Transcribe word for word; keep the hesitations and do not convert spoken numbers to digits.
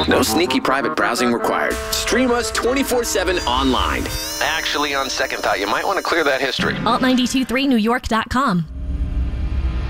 No sneaky private browsing required. Stream us twenty-four seven online. Actually, on second thought, you might want to clear that history. alt nine two three new york dot com.